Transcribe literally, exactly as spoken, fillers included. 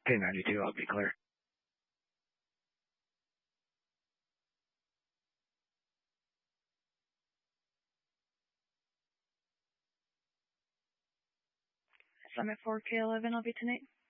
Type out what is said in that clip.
K ninety-two, I'll be clear. Summit four K eleven, I'll be tonight.